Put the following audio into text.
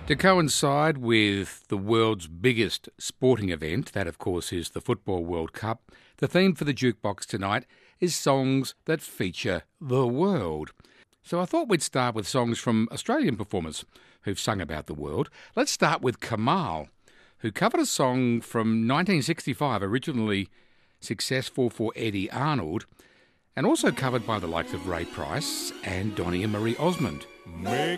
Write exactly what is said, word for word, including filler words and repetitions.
To coincide with the world's biggest sporting event, that of course is the Football World Cup, the theme for the Jukebox tonight is songs that feature the world. So I thought we'd start with songs from Australian performers who've sung about the world. Let's start with Kamal, who covered a song from nineteen sixty-five, originally successful for Eddie Arnold, and also covered by the likes of Ray Price and Donny and Marie Osmond. Make